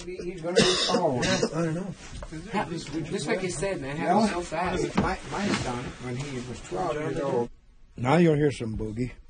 He's going to be following. I don't know. Just like you said, man, happened so fast. My son, when he was 12 years old. Now you'll hear some boogie.